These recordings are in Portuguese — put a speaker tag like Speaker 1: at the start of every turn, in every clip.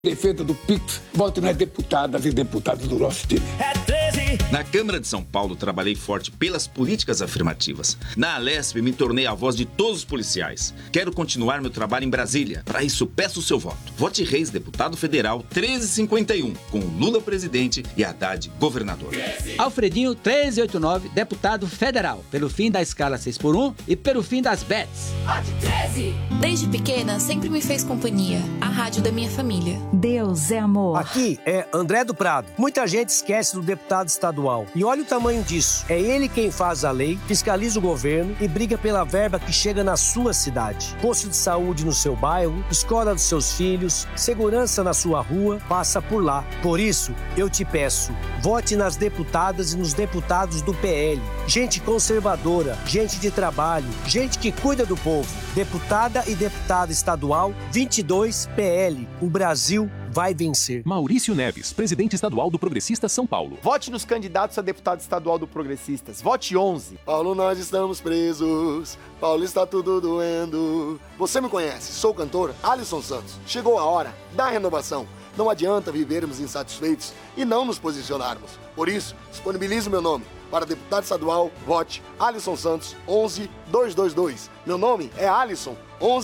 Speaker 1: Defesa do PIX, vote nas deputadas e deputados do nosso time.
Speaker 2: Na Câmara de São Paulo, trabalhei forte pelas políticas afirmativas. Na Alesp, me tornei a voz de todos os policiais. Quero continuar meu trabalho em Brasília. Para isso, peço o seu voto. Vote Reis, deputado federal, 1351, com Lula presidente e Haddad governador.
Speaker 3: Alfredinho, 1389, deputado federal, pelo fim da escala 6x1 e pelo fim das bets.
Speaker 4: Vote 13! Desde pequena, sempre me fez companhia. A rádio da minha família.
Speaker 5: Deus é amor.
Speaker 6: Aqui é André do Prado. Muita gente esquece do deputado estadual. E olha o tamanho disso. É ele quem faz a lei, fiscaliza o governo e briga pela verba que chega na sua cidade. Posto de saúde no seu bairro, escola dos seus filhos, segurança na sua rua, passa por lá. Por isso, eu te peço, vote nas deputadas e nos deputados do PL. Gente conservadora, gente de trabalho, gente que cuida do povo. Deputada e deputado estadual, 22 PL. O Brasil vai vencer.
Speaker 7: Maurício Neves, presidente estadual do Progressistas São Paulo.
Speaker 8: Vote nos candidatos a deputado estadual do Progressistas. Vote 11.
Speaker 9: Paulo, nós estamos presos. Paulo, está tudo doendo. Você me conhece, sou o cantor Alisson Santos. Chegou a hora da renovação. Não adianta vivermos insatisfeitos e não nos posicionarmos. Por isso, disponibilizo meu nome. Para deputado estadual, vote Alisson Santos, 11222. Meu nome é Alisson,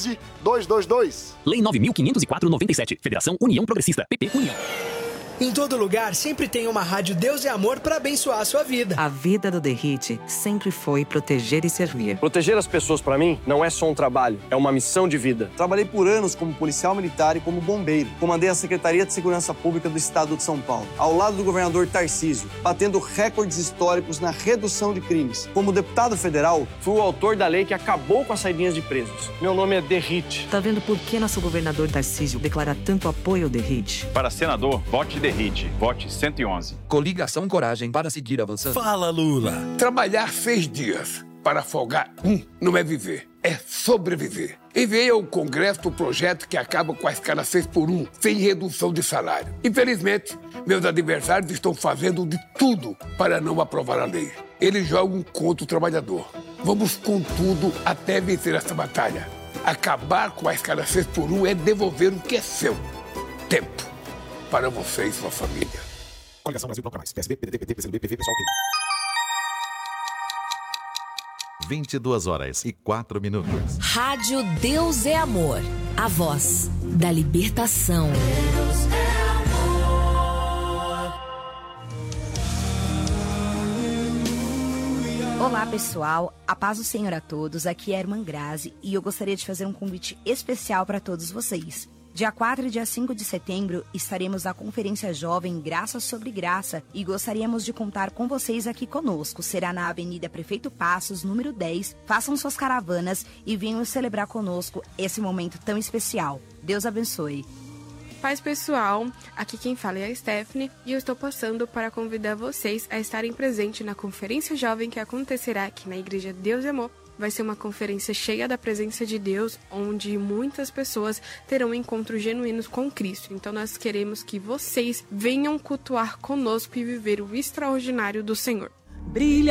Speaker 9: 11222.
Speaker 7: Lei 9.504/97. Federação União Progressista. PP União.
Speaker 10: Em todo lugar, sempre tem uma rádio Deus é Amor para abençoar a sua vida.
Speaker 5: A vida do Derrite sempre foi proteger e servir.
Speaker 11: Proteger as pessoas, para mim, não é só um trabalho, é uma missão de vida. Trabalhei por anos como policial militar e como bombeiro. Comandei a Secretaria de Segurança Pública do Estado de São Paulo, ao lado do governador Tarcísio, batendo recordes históricos na redução de crimes. Como deputado federal, fui o autor da lei que acabou com as saidinhas de presos. Meu nome é Derrite.
Speaker 5: Tá vendo por que nosso governador Tarcísio declara tanto apoio ao Derrite?
Speaker 12: Para senador, vote Derrite, vote 111.
Speaker 13: Coligação Coragem para seguir avançando.
Speaker 1: Fala, Lula. Trabalhar 6 dias para folgar não é viver, é sobreviver. Enviei ao Congresso o projeto que acaba com a escala 6x1, sem redução de salário. Infelizmente, meus adversários estão fazendo de tudo para não aprovar a lei. Eles jogam contra o trabalhador. Vamos com tudo até vencer essa batalha. Acabar com a escala 6x1 é devolver o que é seu. Tempo. Para você e sua família.
Speaker 14: Coligação Brasil Toca Mais. PSB, PDT, PT, PCdoB, PV, PSOL,
Speaker 15: 22h04.
Speaker 4: Rádio Deus é Amor. A voz da libertação. Deus é amor.
Speaker 16: Olá, pessoal. A paz do Senhor a todos. Aqui é a irmã Grazi e eu gostaria de fazer um convite especial para todos vocês. Dia 4 e dia 5 de setembro estaremos na Conferência Jovem Graça sobre Graça e gostaríamos de contar com vocês aqui conosco. Será na Avenida Prefeito Passos, número 10. Façam suas caravanas e venham celebrar conosco esse momento tão especial. Deus abençoe.
Speaker 17: Paz pessoal, aqui quem fala é a Stephanie e eu estou passando para convidar vocês a estarem presentes na Conferência Jovem que acontecerá aqui na Igreja Deus e Amor. Vai ser uma conferência cheia da presença de Deus, onde muitas pessoas terão encontros genuínos com Cristo. Então nós queremos que vocês venham cultuar conosco e viver o extraordinário do Senhor.
Speaker 3: Brilha